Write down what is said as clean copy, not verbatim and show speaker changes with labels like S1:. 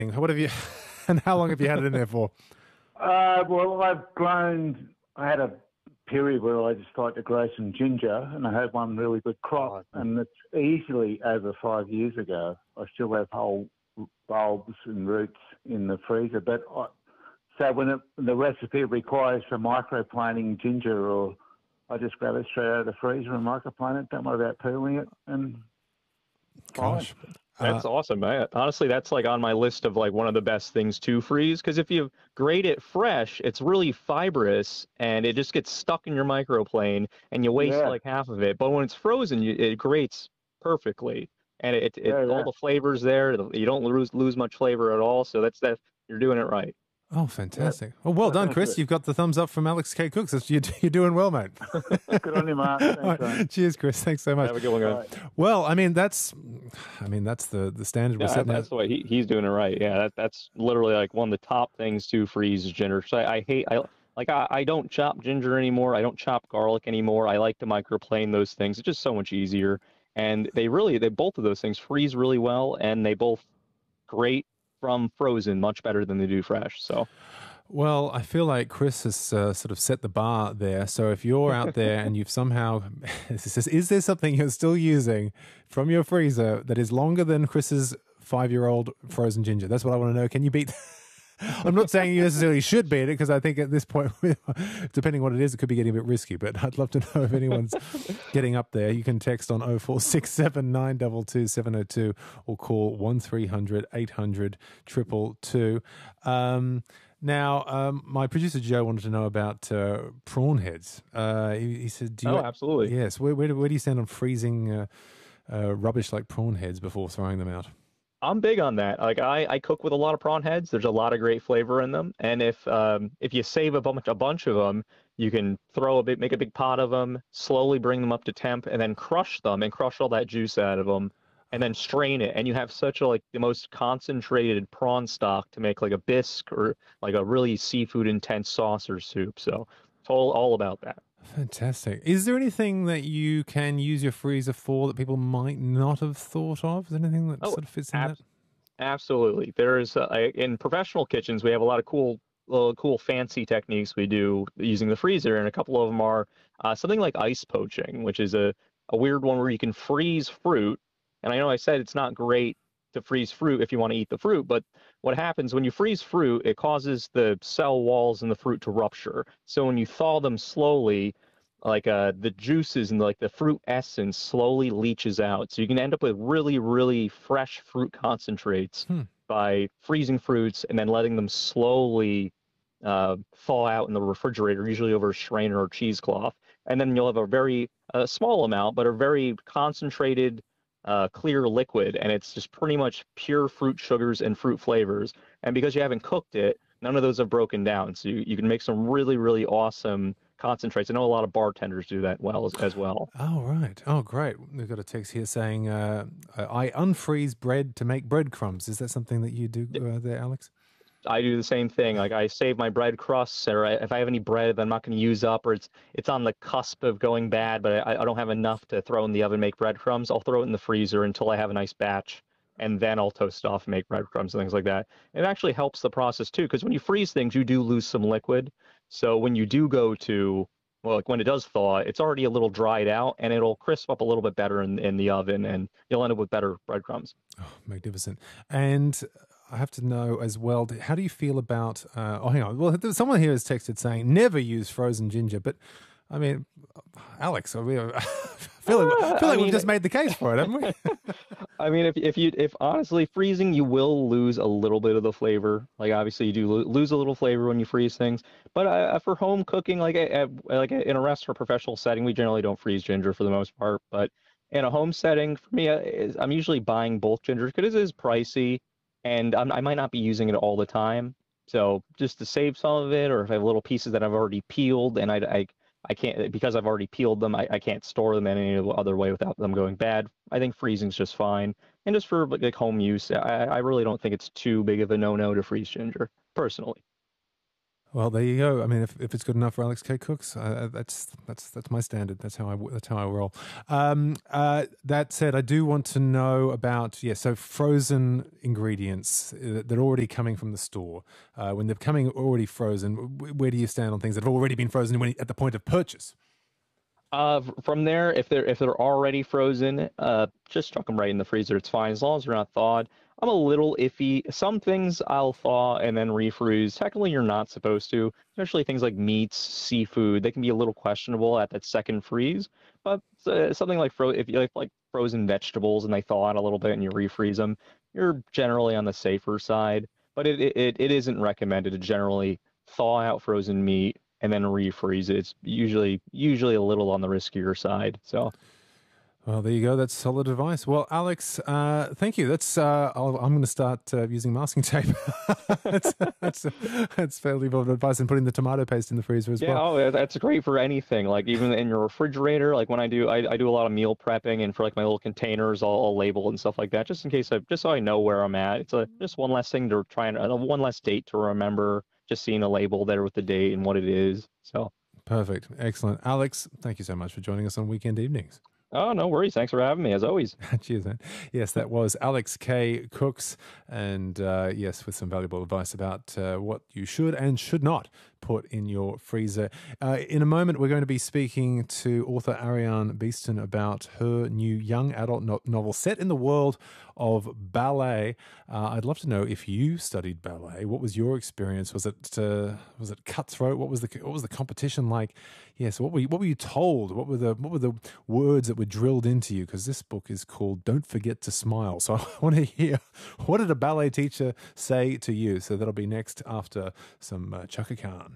S1: What have you, and how long have you had it in there for?
S2: Well, I had a period where I just tried to grow some ginger, and I had one really good crop,
S3: Awesome.
S2: and it's easily over 5 years ago. I still have whole bulbs and roots in the freezer, so the recipe requires for microplaning ginger, or I just grab it straight out of the freezer and microplane it. Don't worry about peeling it, and fine.
S1: Gosh.
S3: That's awesome. Honestly, that's like on my list of like one of the best things to freeze because if you grate it fresh, it's really fibrous and it just gets stuck in your microplane and you waste
S2: Yeah,
S3: like half of it. But when it's frozen, it grates perfectly and it
S2: yeah,
S3: all
S2: yeah.
S3: the flavors there. You don't lose much flavor at all. So that you're doing it right.
S1: Oh,
S2: Yeah,
S1: fantastic. Oh, well done,
S2: that's
S1: Chris.
S2: it.
S1: You've got the thumbs up from Alex K. Cooks. You're doing well, mate.
S2: Good on you, Mark.
S1: All
S2: Thanks, mate.
S1: right. Cheers, Chris. Thanks so much.
S3: Have a good one, guys.
S2: Bye.
S1: Well, that's the standard we're
S3: Yeah,
S1: setting
S3: that's
S1: out.
S3: the way he's doing it right. Yeah, that's literally like one of the top things to freeze is ginger. So I hate I don't chop ginger anymore. I don't chop garlic anymore. I like to microplane those things. It's just so much easier. And they both of those things freeze really well, and they both grate from frozen much better than they do fresh. So
S1: Well, I feel like Chris has sort of set the bar there. So if you're out there and you've somehow, is there something you're still using from your freezer that is longer than Chris's 5-year-old frozen ginger? That's what I want to know. Can you beat? I'm not saying you necessarily should beat it because I think at this point, depending what it is, it could be getting a bit risky. But I'd love to know if anyone's getting up there. You can text on 0467 922 702 or call 1300 800 222. Now, my producer Joe wanted to know about prawn heads. He said, "Do you?"
S3: oh, absolutely.
S1: Yes. Where do you stand on freezing rubbish like prawn heads before throwing them out?
S3: I'm big on that. Like I cook with a lot of prawn heads. There's a lot of great flavor in them. And if you save a bunch of them, you can make a big pot of them, slowly bring them up to temp, and then crush them and crush all that juice out of them, and then strain it. And you have such a like the most concentrated prawn stock to make like a bisque or like a really seafood intense sauce or soup. So it's all about that.
S1: Fantastic. Is there anything that you can use your freezer for that people might not have thought of? Is there anything that
S3: Oh,
S1: sort of fits in that?
S3: absolutely. There's in professional kitchens, we have a lot of cool fancy techniques we do using the freezer, and a couple of them are something like ice poaching, which is a weird one where you can freeze fruit. And I know I said it's not great to freeze fruit if you want to eat the fruit, but what happens when you freeze fruit, it causes the cell walls in the fruit to rupture. So when you thaw them slowly, like the juices and like the fruit essence slowly leaches out. So you can end up with really, really fresh fruit concentrates
S1: Hmm.
S3: by freezing fruits and then letting them slowly thaw out in the refrigerator, usually over a strainer or cheesecloth. And then you'll have a very small amount, but a very concentrated, clear liquid. And it's just pretty much pure fruit sugars and fruit flavors. And because you haven't cooked it, none of those have broken down. So you can make some really, really awesome concentrates. I know a lot of bartenders do that well as well.
S1: Oh, right. Oh, great. We've got a text here saying, I unfreeze bread to make breadcrumbs. Is that something that you do there, Alex?
S3: I do the same thing. Like I save my bread crusts, or if I have any bread that I'm not going to use up, or it's on the cusp of going bad, but I don't have enough to throw in the oven, make breadcrumbs. I'll throw it in the freezer until I have a nice batch, and then I'll toast off and make breadcrumbs and things like that. It actually helps the process too, because when you freeze things, you do lose some liquid. So when you do go to well, like when it does thaw, it's already a little dried out, and it'll crisp up a little bit better in the oven, and you'll end up with better breadcrumbs.
S1: Oh, magnificent. And I have to know as well, how do you feel about, oh, hang on. Well, someone here has texted saying never use frozen ginger, but I mean, Alex, I feel
S3: I
S1: like we've
S3: mean,
S1: just made the case for it, haven't we?
S3: I mean, if honestly freezing, you will lose a little bit of the flavor. Like obviously, you do lose a little flavor when you freeze things. But for home cooking, like in a restaurant professional setting, we generally don't freeze ginger for the most part. But in a home setting, for me, I'm usually buying bulk ginger because it is pricey, and I might not be using it all the time. So just to save some of it, or if I have little pieces that I've already peeled, and I can't because I've already peeled them. I can't store them in any other way without them going bad. I think freezing's just fine. And just for like home use, I really don't think it's too big of a no-no to freeze ginger, personally.
S1: Well, there you go. I mean, if it's good enough for Alex K. Cooks, that's my standard. That's how I roll. That said, I do want to know about so frozen ingredients that are already coming from the store. When they're coming already frozen, where do you stand on things that have already been frozen at the point of purchase?
S3: From there, if they're already frozen, just chuck them right in the freezer. It's fine as long as they're not thawed. I'm a little iffy. Some things I'll thaw and then refreeze. Technically, you're not supposed to, especially things like meats, seafood. They can be a little questionable at that second freeze. But something like if you like frozen vegetables and they thaw out a little bit and you refreeze them, you're generally on the safer side. But it isn't recommended to generally thaw out frozen meat and then refreeze it. It's usually a little on the riskier side. So.
S1: Well, there you go. That's solid advice. Well, Alex, thank you. That's I'm going to start using masking tape. that's fairly bold advice, and putting the tomato paste in the freezer as well.
S3: Yeah, that's great for anything. Like even in your refrigerator. Like when I do a lot of meal prepping, and for like my little containers, I'll label and stuff like that, just in case just so I know where I'm at. It's just one less thing to try and one less date to remember. Just seeing a label there with the date and what it is. So
S1: perfect, excellent, Alex. Thank you so much for joining us on Weekend Evenings.
S3: Oh, no worries. Thanks for having me, as always.
S1: Cheers, man. Yes, that was Alex K. Cooks, and yes, with some valuable advice about what you should and should not put in your freezer. In a moment, we're going to be speaking to author Ariane Beeston about her new young adult novel set in the world of ballet. I'd love to know if you studied ballet. What was your experience? Was it cutthroat? What was the competition like? Yes. What were you told? What were the words that were drilled into you? Because this book is called "Don't Forget to Smile." So I want to hear, what did a ballet teacher say to you? So that'll be next after some Chaka Khan.